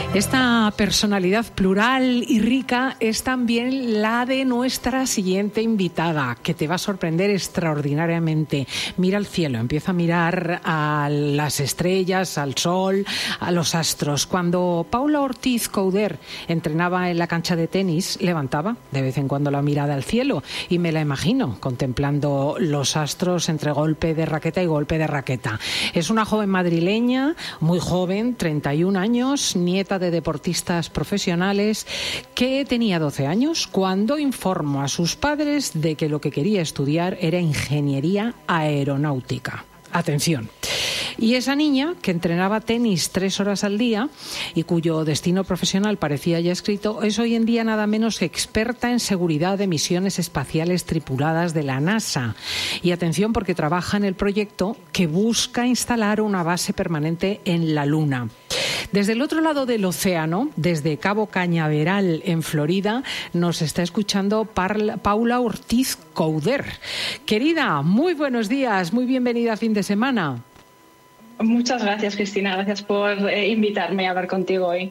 Esta personalidad plural y rica es también la de nuestra siguiente invitada, que te va a sorprender extraordinariamente. Mira al cielo, empieza a mirar a las estrellas, al sol, a los astros. Cuando Paula Ortiz Couder entrenaba en la cancha de tenis, levantaba de vez en cuando la mirada al cielo y me la imagino contemplando los astros entre golpe de raqueta y golpe de raqueta. Es una joven madrileña, muy joven, 31 años, nieta de deportistas profesionales, que tenía 12 años cuando informó a sus padres de que lo que quería estudiar era ingeniería aeronáutica. Atención. Y esa niña, que entrenaba tenis 3 horas al día y cuyo destino profesional parecía ya escrito, es hoy en día nada menos que experta en seguridad de misiones espaciales tripuladas de la NASA. Y atención, porque trabaja en el proyecto que busca instalar una base permanente en la Luna. Desde el otro lado del océano, desde Cabo Cañaveral, en Florida, nos está escuchando Paula Ortiz Couder. Querida, muy buenos días, muy bienvenida a Fin de Semana. Muchas gracias, Cristina. Gracias por invitarme a hablar contigo hoy.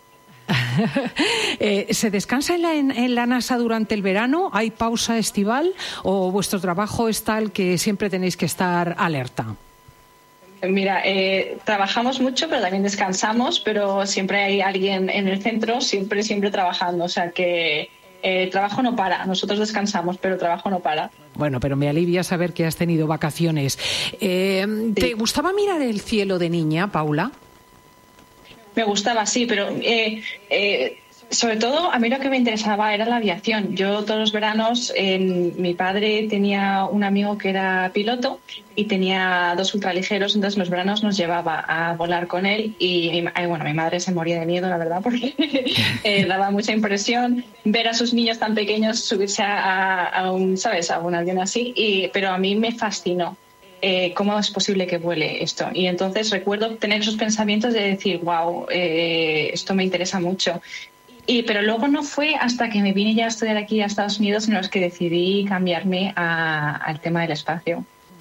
¿Se descansa en la NASA durante el verano? ¿Hay pausa estival o vuestro trabajo es tal que siempre tenéis que estar alerta? Mira, trabajamos mucho, pero también descansamos, pero siempre hay alguien en el centro, siempre trabajando. O sea que trabajo no para. Nosotros descansamos, pero trabajo no para. Bueno, pero me alivia saber que has tenido vacaciones. Sí. ¿Te gustaba mirar el cielo de niña, Paula? Me gustaba, sí, pero sobre todo a mí lo que me interesaba era la aviación. Yo todos los veranos, mi padre tenía un amigo que era piloto y tenía 2 ultraligeros, entonces los veranos nos llevaba a volar con él y mi madre se moría de miedo, la verdad, porque daba mucha impresión ver a sus niños tan pequeños subirse a un avión así, pero a mí me fascinó. ¿Cómo es posible que vuele esto? Y entonces recuerdo tener esos pensamientos de decir, wow, esto me interesa mucho. Pero luego no fue hasta que me vine ya a estudiar aquí a Estados Unidos en los que decidí cambiarme al tema del espacio.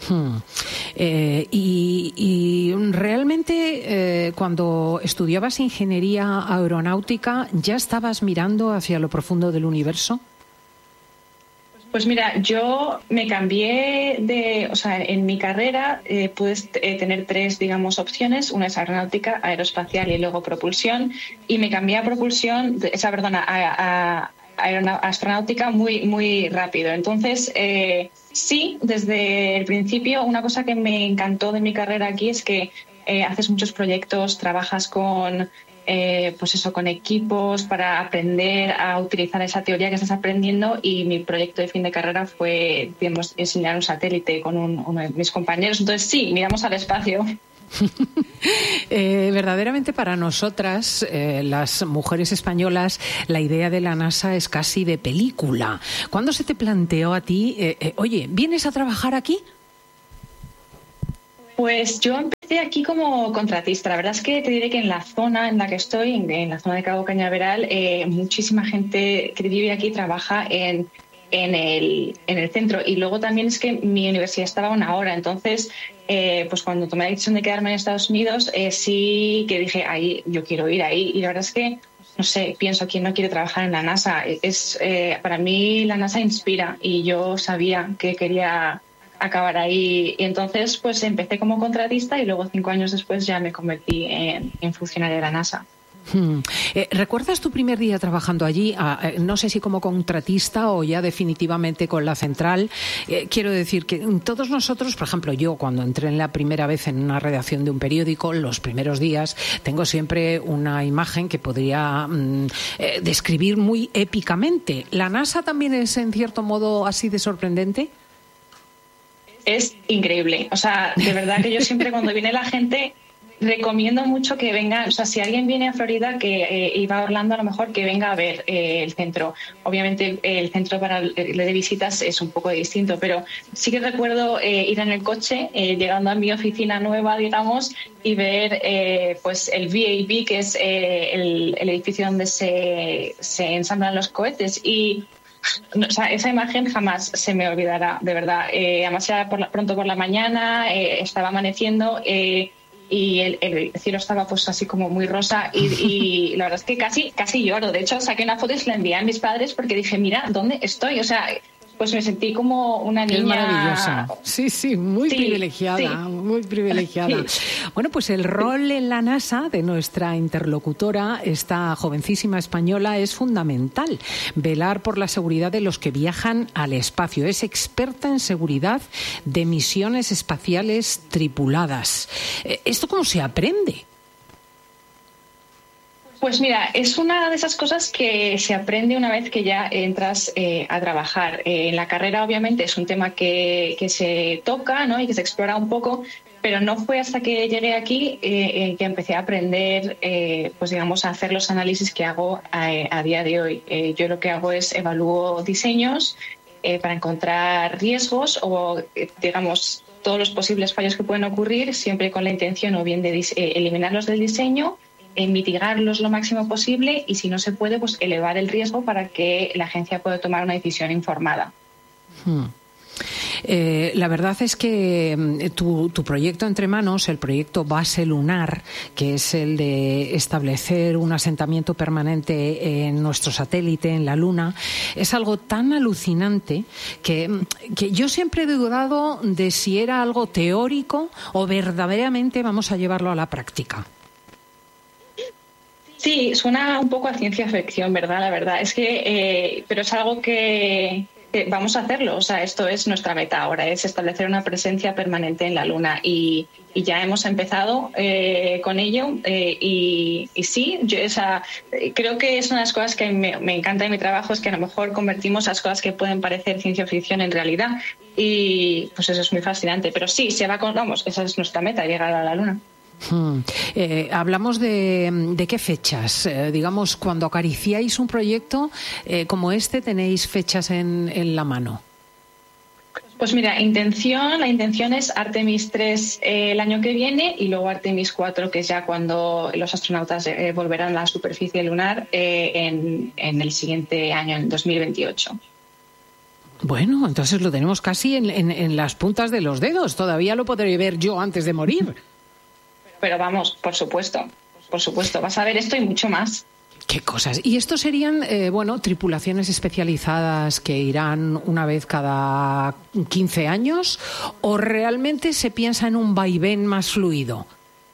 Y realmente cuando estudiabas ingeniería aeronáutica, ¿ya estabas mirando hacia lo profundo del universo? Pues mira, yo me cambié en mi carrera puedes tener 3, opciones. Una es aeronáutica, aeroespacial y luego propulsión. Y me cambié a astronáutica muy, muy rápido. Entonces, sí, desde el principio, una cosa que me encantó de mi carrera aquí es que haces muchos proyectos, trabajas con equipos para aprender a utilizar esa teoría que estás aprendiendo, y mi proyecto de fin de carrera fue, enseñar un satélite con uno de mis compañeros. Entonces sí, miramos al espacio. Verdaderamente para nosotras, las mujeres españolas, la idea de la NASA es casi de película. ¿Cuándo se te planteó a ti, oye, ¿vienes a trabajar aquí? Pues yo empecé aquí como contratista. La verdad es que te diré que en la zona en la que estoy, en la zona de Cabo Cañaveral, muchísima gente que vive aquí trabaja en el centro. Y luego también es que mi universidad estaba a 1 hora. Entonces, pues cuando tomé la decisión de quedarme en Estados Unidos, sí que dije, ahí yo quiero ir ahí. Y la verdad es que, no sé, pienso, ¿quién no quiere trabajar en la NASA? Para mí la NASA inspira y yo sabía que quería acabar ahí, y entonces pues empecé como contratista y luego 5 años después ya me convertí en funcionaria de la NASA. ¿Recuerdas tu primer día trabajando allí? No sé si como contratista o ya definitivamente con la central. Quiero decir que todos nosotros, por ejemplo, yo cuando entré en la primera vez en una redacción de un periódico, los primeros días, tengo siempre una imagen que podría describir muy épicamente. ¿La NASA también es en cierto modo así de sorprendente? Es increíble. O sea, de verdad que yo siempre cuando viene la gente recomiendo mucho que venga. O sea, si alguien viene a Florida y va a Orlando, a lo mejor que venga a ver el centro. Obviamente el centro para el de visitas es un poco distinto, pero sí que recuerdo ir en el coche, llegando a mi oficina nueva, digamos, y ver pues el VAB, que es el edificio donde se ensamblan los cohetes. Y o sea, esa imagen jamás se me olvidará, de verdad. Además era pronto por la mañana, estaba amaneciendo, y el cielo estaba pues así como muy rosa y la verdad es que casi lloro. De hecho, saqué una foto y se la envié a mis padres porque dije, mira, ¿dónde estoy? O sea, pues me sentí como una niña... Es maravillosa. Sí, muy privilegiada, sí. muy privilegiada. Sí. Bueno, pues el rol en la NASA de nuestra interlocutora, esta jovencísima española, es fundamental. Velar por la seguridad de los que viajan al espacio. Es experta en seguridad de misiones espaciales tripuladas. ¿Esto cómo se aprende? Pues mira, es una de esas cosas que se aprende una vez que ya entras a trabajar. En la carrera, obviamente, es un tema que se toca, ¿no? Y que se explora un poco, pero no fue hasta que llegué aquí que empecé a aprender, pues digamos, a hacer los análisis que hago a día de hoy. Yo lo que hago es evalúo diseños para encontrar riesgos o, digamos, todos los posibles fallos que pueden ocurrir, siempre con la intención o bien de eliminarlos del diseño, mitigarlos lo máximo posible y si no se puede, pues elevar el riesgo para que la agencia pueda tomar una decisión informada. La verdad es que tu proyecto entre manos, el proyecto Base Lunar, que es el de establecer un asentamiento permanente en nuestro satélite, en la Luna, es algo tan alucinante que yo siempre he dudado de si era algo teórico o verdaderamente vamos a llevarlo a la práctica. Sí, suena un poco a ciencia ficción, ¿verdad? La verdad es que, pero es algo que vamos a hacerlo. O sea, esto es nuestra meta ahora, es establecer una presencia permanente en la Luna y ya hemos empezado con ello. Y sí, creo que es una de las cosas que me encanta de mi trabajo, es que a lo mejor convertimos las cosas que pueden parecer ciencia ficción en realidad y pues eso es muy fascinante. Pero sí, esa es nuestra meta, llegar a la Luna. Hablamos de qué fechas, digamos, cuando acariciáis un proyecto como este, ¿tenéis fechas en la mano? Pues mira, la intención es Artemis 3 el año que viene y luego Artemis 4, que es ya cuando los astronautas volverán a la superficie lunar en el siguiente año, en 2028. Bueno, entonces lo tenemos casi en las puntas de los dedos. Todavía lo podré ver yo antes de morir. Pero vamos, por supuesto, vas a ver esto y mucho más. ¿Qué cosas? ¿Y estos serían, tripulaciones especializadas que irán una vez cada 15 años o realmente se piensa en un vaivén más fluido?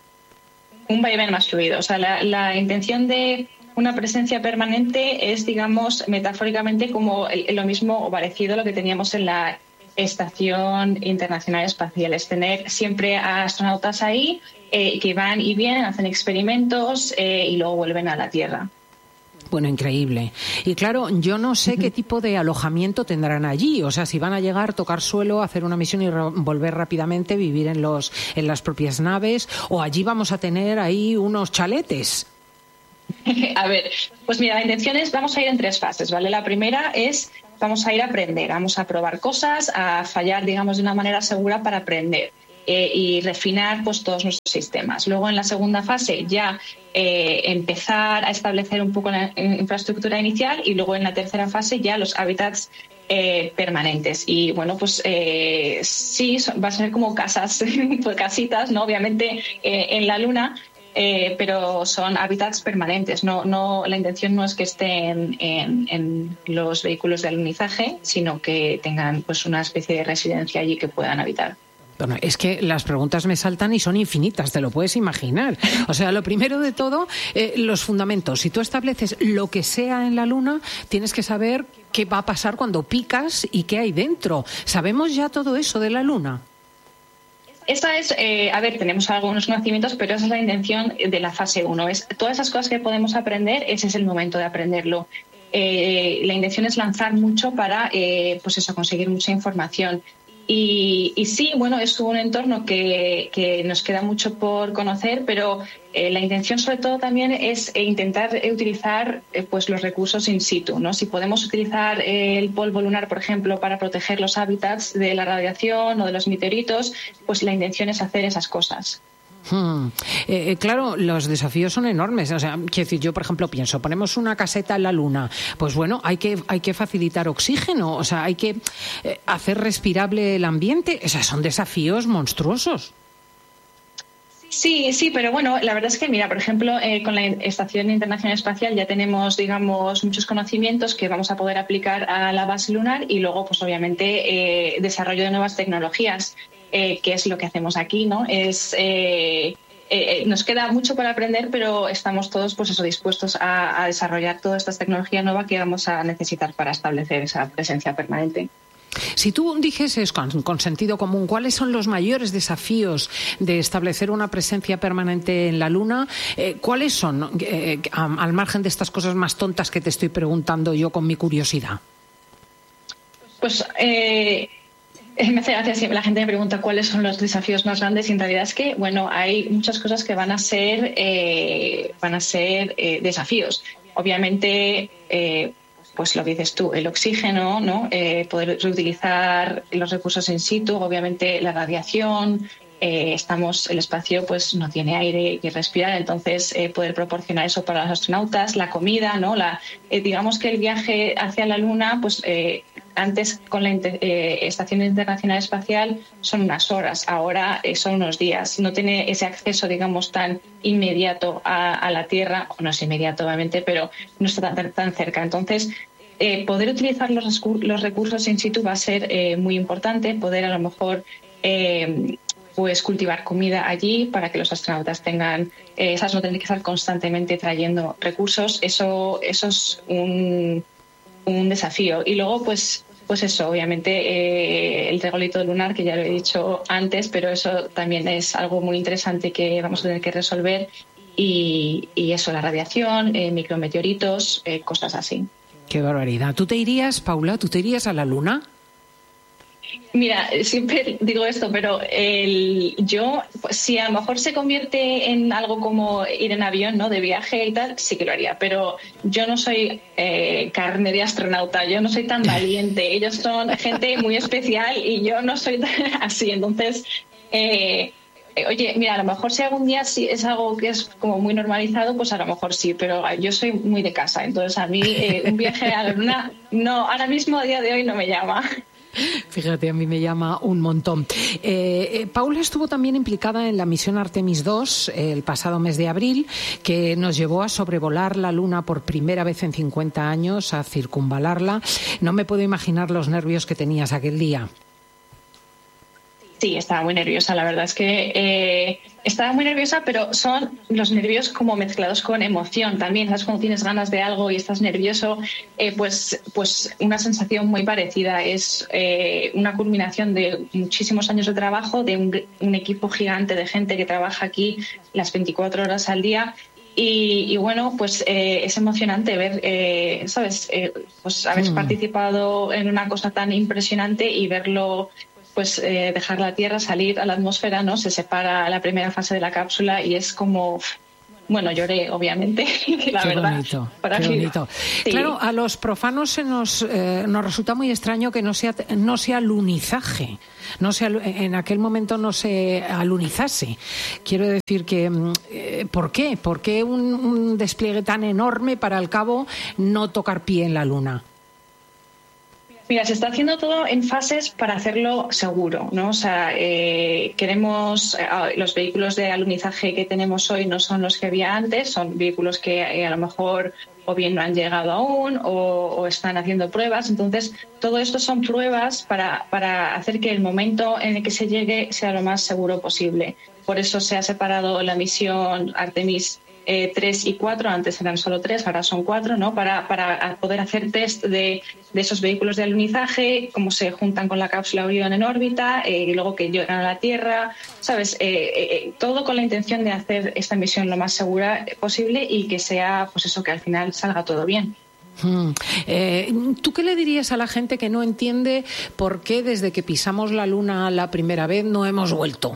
Un vaivén más fluido. O sea, la intención de una presencia permanente es, digamos, metafóricamente como lo mismo o parecido a lo que teníamos en la Estación Internacional Espacial, es tener siempre a astronautas ahí que van y vienen, hacen experimentos y luego vuelven a la Tierra. Bueno, increíble. Y claro, yo no sé qué tipo de alojamiento tendrán allí. O sea, si van a llegar, tocar suelo, hacer una misión y volver rápidamente, vivir en las propias naves, o allí vamos a tener ahí unos chaletes. A ver, pues mira, la intención es, vamos a ir en 3 fases, ¿vale? La primera es, vamos a ir a aprender, vamos a probar cosas, a fallar, digamos, de una manera segura para aprender y refinar pues todos nuestros sistemas. Luego, en la segunda fase, ya empezar a establecer un poco la infraestructura inicial y luego en la tercera fase ya los hábitats permanentes. Y bueno, pues sí, va a ser como casas, pues casitas, ¿no? Obviamente en la Luna, pero son hábitats permanentes. No, la intención no es que estén en los vehículos de alunizaje, sino que tengan pues una especie de residencia allí que puedan habitar. Bueno, es que las preguntas me saltan y son infinitas, te lo puedes imaginar. O sea, lo primero de todo, los fundamentos. Si tú estableces lo que sea en la Luna, tienes que saber qué va a pasar cuando picas y qué hay dentro. ¿Sabemos ya todo eso de la Luna? Esa es, tenemos algunos conocimientos, pero esa es la intención de la fase 1. Es todas esas cosas que podemos aprender, ese es el momento de aprenderlo. La intención es lanzar mucho para, conseguir mucha información. Y sí, bueno, es un entorno que nos queda mucho por conocer, pero la intención sobre todo también es intentar utilizar pues los recursos in situ, ¿no? Si podemos utilizar el polvo lunar, por ejemplo, para proteger los hábitats de la radiación o de los meteoritos, pues la intención es hacer esas cosas. Claro, los desafíos son enormes. O sea, quiero decir, yo por ejemplo pienso, ponemos una caseta en la Luna, pues bueno, hay que facilitar oxígeno, o sea, hay que hacer respirable el ambiente. O sea, son desafíos monstruosos. Sí, pero bueno, la verdad es que, mira, por ejemplo, con la Estación Internacional Espacial ya tenemos, digamos, muchos conocimientos que vamos a poder aplicar a la base lunar y luego, pues obviamente, desarrollo de nuevas tecnologías, que es lo que hacemos aquí, ¿no? Nos queda mucho por aprender, pero estamos todos, pues eso, dispuestos a desarrollar toda esta tecnología nueva que vamos a necesitar para establecer esa presencia permanente. Si tú dijeses con sentido común cuáles son los mayores desafíos de establecer una presencia permanente en la Luna, ¿cuáles son, al margen de estas cosas más tontas que te estoy preguntando yo con mi curiosidad? Pues me hace gracia siempre la gente me pregunta cuáles son los desafíos más grandes y en realidad es que, bueno, hay muchas cosas que van a ser desafíos. Obviamente, pues lo que dices tú, el oxígeno, ¿no? Poder reutilizar los recursos in situ, obviamente la radiación, el espacio pues no tiene aire que respirar, entonces poder proporcionar eso para los astronautas, la comida, ¿no? Digamos que el viaje hacia la Luna, pues antes con la Estación Internacional Espacial son unas horas, ahora son unos días. No tiene ese acceso, digamos, tan inmediato a la Tierra, no es inmediato obviamente, pero no está tan cerca. Entonces, poder utilizar los recursos in situ va a ser muy importante, poder a lo mejor pues cultivar comida allí para que los astronautas tengan, no tener que estar constantemente trayendo recursos. Eso es un desafío. Y luego, pues eso, obviamente, el regolito lunar, que ya lo he dicho antes, pero eso también es algo muy interesante que vamos a tener que resolver. Y eso, la radiación, micrometeoritos, cosas así. Qué barbaridad. ¿Tú te irías, Paula, a la Luna? Mira, siempre digo esto, pero yo, pues, si a lo mejor se convierte en algo como ir en avión, ¿no? De viaje y tal, sí que lo haría. Pero yo no soy carne de astronauta, yo no soy tan valiente. Ellos son gente muy especial y yo no soy tan así. Entonces, oye, mira, a lo mejor si algún día sí es algo que es como muy normalizado, pues a lo mejor sí, pero yo soy muy de casa. Entonces, a mí un viaje a la Luna, no, ahora mismo, a día de hoy, no me llama. Fíjate, a mí me llama un montón. Paula estuvo también implicada en la misión Artemis II el pasado mes de abril, que nos llevó a sobrevolar la Luna por primera vez en 50 años, a circunvalarla. No me puedo imaginar los nervios que tenías aquel día. Sí, estaba muy nerviosa, la verdad es que estaba muy nerviosa, pero son los nervios como mezclados con emoción también. ¿Sabes? Cuando tienes ganas de algo y estás nervioso, pues una sensación muy parecida. Es una culminación de muchísimos años de trabajo, de un equipo gigante de gente que trabaja aquí las 24 horas al día. Y bueno, pues es emocionante ver, ¿sabes? Pues haber participado en una cosa tan impresionante y verlo, pues dejar la Tierra, salir a la atmósfera, ¿no? Se separa la primera fase de la cápsula y es como, bueno, lloré, obviamente, la verdad. Bonito, qué bonito. Sí. Claro, a los profanos nos resulta muy extraño que no sea lunizaje. En aquel momento no se alunizase. Quiero decir que, ¿por qué? ¿Por qué un despliegue tan enorme para al cabo no tocar pie en la Luna? Mira, se está haciendo todo en fases para hacerlo seguro, ¿no? O sea, queremos los vehículos de alunizaje que tenemos hoy no son los que había antes, son vehículos que a lo mejor o bien no han llegado aún o están haciendo pruebas. Entonces, todo esto son pruebas para hacer que el momento en el que se llegue sea lo más seguro posible. Por eso se ha separado la misión Artemis 3 y 4, antes eran solo 3, ahora son 4, ¿no? Para poder hacer test de esos vehículos de alunizaje, cómo se juntan con la cápsula Orión en órbita, y luego que llegan a la Tierra, ¿sabes? Todo con la intención de hacer esta misión lo más segura posible y que sea, pues eso, que al final salga todo bien. ¿Tú qué le dirías a la gente que no entiende por qué desde que pisamos la Luna la primera vez no hemos vuelto?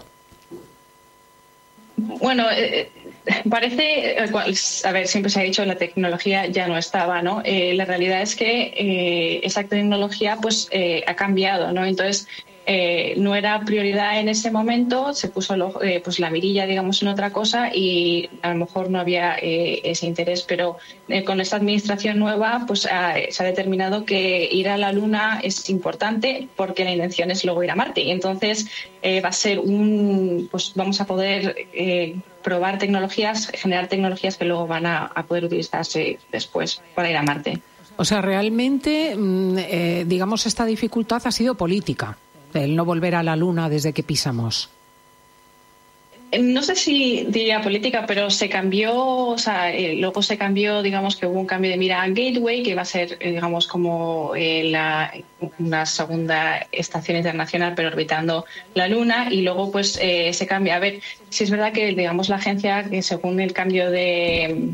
Bueno, parece, a ver, siempre se ha dicho que la tecnología ya no estaba, ¿no? La realidad es que esa tecnología pues ha cambiado, ¿no? Entonces, no era prioridad en ese momento, se puso pues la mirilla, digamos, en otra cosa y a lo mejor no había ese interés, pero con esta administración nueva pues se ha determinado que ir a la Luna es importante porque la intención es luego ir a Marte y entonces va a ser pues vamos a poder probar tecnologías, generar tecnologías que luego van a poder utilizarse después para ir a Marte. O sea, realmente, digamos, esta dificultad ha sido política, el no volver a la Luna desde que pisamos. No sé si diría política, pero se cambió, o sea, luego se cambió, digamos que hubo un cambio de mira a Gateway, que va a ser, digamos, como una segunda estación internacional, pero orbitando la Luna, y luego pues se cambia. A ver, si es verdad que, digamos, la agencia, que según el cambio de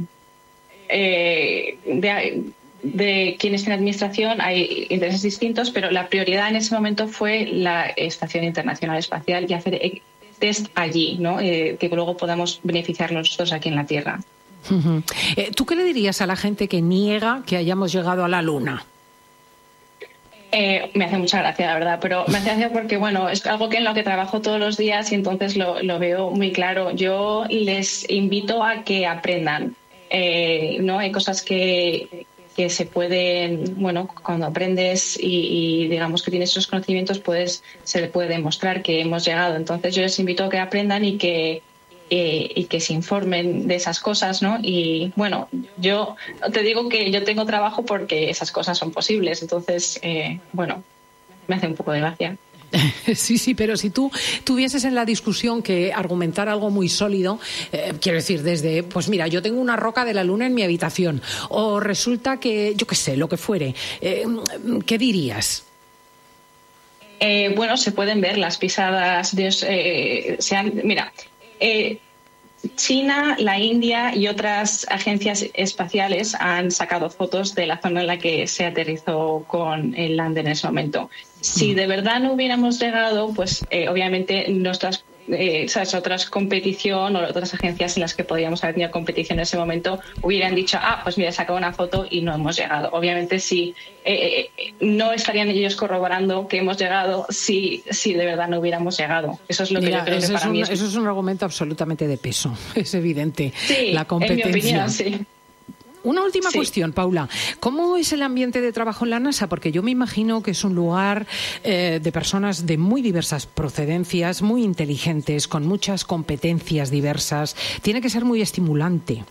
quién está en administración hay intereses distintos, pero la prioridad en ese momento fue la Estación Internacional Espacial y hacer test allí, ¿no? Que luego podamos beneficiarnos nosotros aquí en la Tierra. Uh-huh. ¿Tú qué le dirías a la gente que niega que hayamos llegado a la Luna? Me hace mucha gracia, la verdad, pero me hace gracia porque, bueno, es algo en lo que trabajo todos los días y entonces lo veo muy claro. Yo les invito a que aprendan, ¿no? Hay cosas que se pueden, bueno, cuando aprendes y digamos que tienes esos conocimientos, se puede demostrar que hemos llegado. Entonces yo les invito a que aprendan y que se informen de esas cosas, ¿no? Y bueno, yo te digo que yo tengo trabajo porque esas cosas son posibles. Entonces, bueno, me hace un poco de gracia. Sí, pero si tú tuvieses en la discusión que argumentar algo muy sólido, quiero decir, desde, pues mira, yo tengo una roca de la Luna en mi habitación, o resulta que, yo qué sé, lo que fuere, ¿qué dirías? Bueno, se pueden ver las pisadas, mira, China, la India y otras agencias espaciales han sacado fotos de la zona en la que se aterrizó con el lander en ese momento. Si de verdad no hubiéramos llegado, pues obviamente nuestras otras competición o otras agencias en las que podíamos haber tenido competición en ese momento hubieran dicho, pues mira, he sacado una foto y no hemos llegado. Obviamente sí, no estarían ellos corroborando que hemos llegado si de verdad no hubiéramos llegado. Eso es lo que yo creo que para mí eso es un argumento absolutamente de peso, es evidente. Sí, la competencia. En mi opinión, sí. Una última cuestión, Paula. ¿Cómo es el ambiente de trabajo en la NASA? Porque yo me imagino que es un lugar de personas de muy diversas procedencias, muy inteligentes, con muchas competencias diversas. Tiene que ser muy estimulante.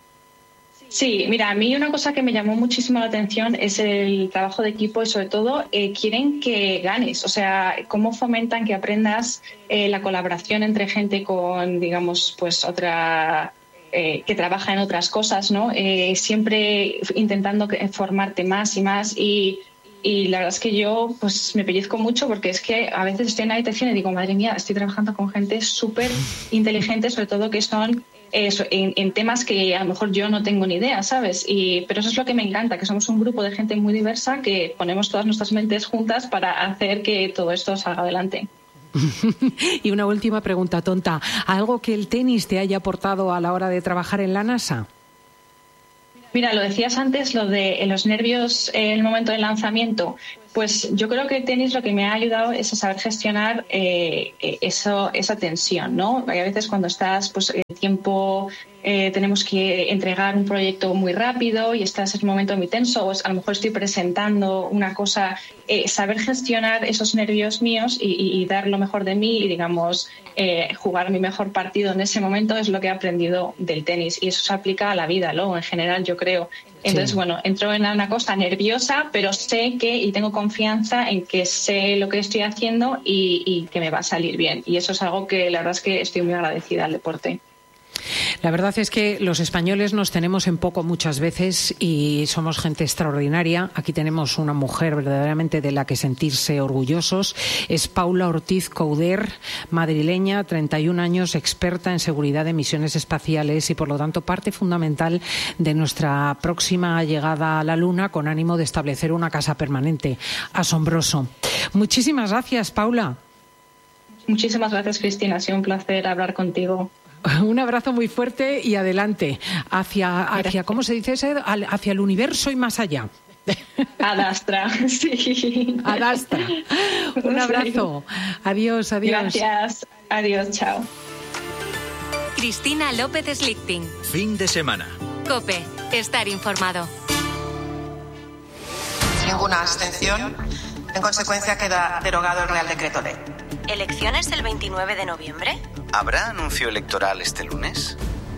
Sí, mira, a mí una cosa que me llamó muchísimo la atención es el trabajo de equipo y sobre todo quieren que ganes, o sea, cómo fomentan que aprendas la colaboración entre gente con, digamos, pues otra... que trabaja en otras cosas, ¿no? Siempre intentando formarte más y más y la verdad es que yo pues me pellizco mucho porque es que a veces estoy en la habitación y digo, madre mía, estoy trabajando con gente súper inteligente, sobre todo que son en temas que a lo mejor yo no tengo ni idea, ¿sabes? Pero eso es lo que me encanta, que somos un grupo de gente muy diversa que ponemos todas nuestras mentes juntas para hacer que todo esto salga adelante. Y una última pregunta tonta. ¿Algo que el tenis te haya aportado a la hora de trabajar en la NASA? Mira, lo decías antes, lo de los nervios en el momento del lanzamiento. Pues yo creo que el tenis lo que me ha ayudado es a saber gestionar esa tensión, ¿no? Hay a veces cuando estás, pues el tiempo, tenemos que entregar un proyecto muy rápido y estás en un momento muy tenso, o a lo mejor estoy presentando una cosa, saber gestionar esos nervios míos y dar lo mejor de mí y, digamos, jugar mi mejor partido en ese momento es lo que he aprendido del tenis y eso se aplica a la vida, luego en general, yo creo. Entonces, sí. Bueno, entro en una cosa nerviosa, pero sé que y tengo confianza en que sé lo que estoy haciendo y que me va a salir bien. Y eso es algo que la verdad es que estoy muy agradecida al deporte. La verdad es que los españoles nos tenemos en poco muchas veces y somos gente extraordinaria. Aquí tenemos una mujer verdaderamente de la que sentirse orgullosos. Es Paula Ortiz Couder, madrileña, 31 años, experta en seguridad de misiones espaciales y, por lo tanto, parte fundamental de nuestra próxima llegada a la Luna con ánimo de establecer una casa permanente. Asombroso. Muchísimas gracias, Paula. Muchísimas gracias, Cristina. Ha sido un placer hablar contigo. Un abrazo muy fuerte y adelante hacia ¿cómo se dice ese? Hacia el universo y más allá. Adastra, sí. Adastra. Un abrazo. Adiós, adiós. Gracias. Adiós, chao. Cristina López Slichting. Fin de semana. COPE. Estar informado. Ninguna abstención. En consecuencia, queda derogado el Real Decreto Ley. ¿Elecciones el 29 de noviembre? ¿Habrá anuncio electoral este lunes?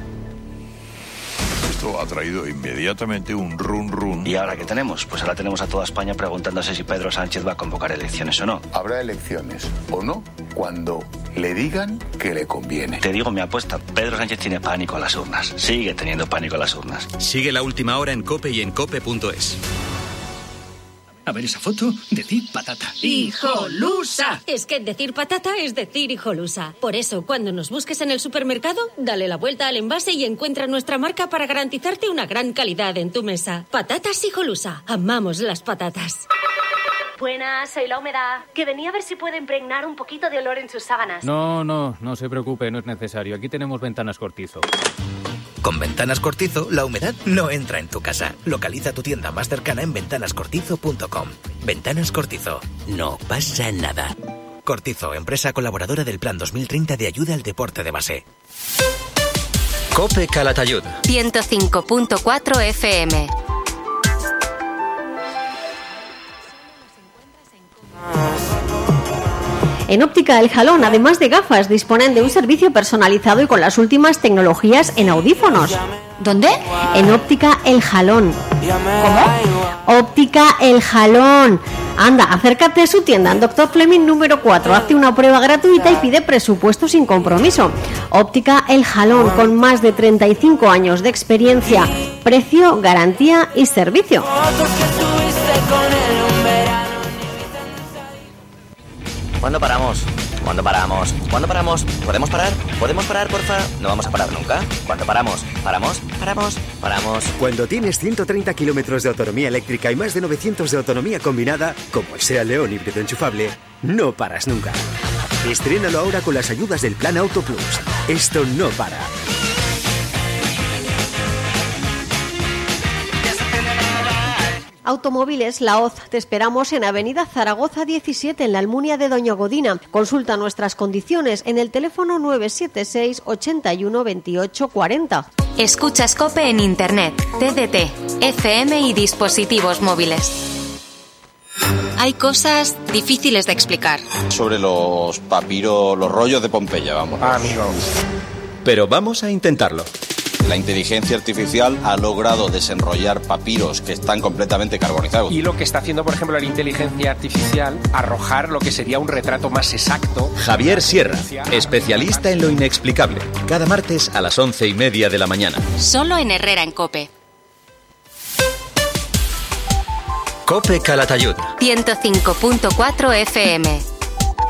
Esto ha traído inmediatamente un run. ¿Y ahora qué tenemos? Pues ahora tenemos a toda España preguntándose si Pedro Sánchez va a convocar elecciones o no. Habrá elecciones o no cuando le digan que le conviene. Te digo mi apuesta, Pedro Sánchez tiene pánico a las urnas. Sigue teniendo pánico a las urnas. Sigue la última hora en COPE y en COPE.es. A ver esa foto, decir patata. ¡Hijolusa! Es que decir patata es decir hijolusa. Por eso, cuando nos busques en el supermercado, dale la vuelta al envase y encuentra nuestra marca para garantizarte una gran calidad en tu mesa. Patatas Hijolusa. Amamos las patatas. Buenas, soy la humedad. Que venía a ver si puede impregnar un poquito de olor en sus sábanas. No se preocupe, no es necesario. Aquí tenemos Ventanas Cortizo. Con Ventanas Cortizo, la humedad no entra en tu casa. Localiza tu tienda más cercana en ventanascortizo.com. Ventanas Cortizo. No pasa nada. Cortizo, empresa colaboradora del Plan 2030 de ayuda al deporte de base. COPE Calatayud. 105.4 FM. En Óptica El Jalón, además de gafas, disponen de un servicio personalizado y con las últimas tecnologías en audífonos. ¿Dónde? En Óptica El Jalón. ¿Cómo? Óptica El Jalón. Anda, acércate a su tienda en Dr. Fleming número 4. Hazte una prueba gratuita y pide presupuesto sin compromiso. Óptica El Jalón, con más de 35 años de experiencia. Precio, garantía y servicio. ¿Cuándo paramos? ¿Cuándo paramos? ¿Cuándo paramos? ¿Podemos parar? ¿Podemos parar, porfa? No vamos a parar nunca. ¿Cuándo paramos? ¿Paramos? ¿Paramos? ¿Paramos? Cuando tienes 130 kilómetros de autonomía eléctrica y más de 900 de autonomía combinada, como el SEAT León híbrido enchufable, no paras nunca. Estrénalo ahora con las ayudas del Plan Auto Plus. Esto no para. Automóviles La Hoz. Te esperamos en Avenida Zaragoza 17, en la Almunia de Doña Godina. Consulta nuestras condiciones en el teléfono 976 81 28 40. Escuchas COPE en Internet, TDT, FM y dispositivos móviles. Hay cosas difíciles de explicar. Sobre los papiros, los rollos de Pompeya, vamos. Amigo. Pero vamos a intentarlo. La inteligencia artificial ha logrado desenrollar papiros que están completamente carbonizados. Y lo que está haciendo, por ejemplo, la inteligencia artificial, arrojar lo que sería un retrato más exacto. Javier Sierra, especialista en lo inexplicable. Cada martes a las 11:30 de la mañana. Solo en Herrera en COPE. COPE Calatayud. 105.4 FM.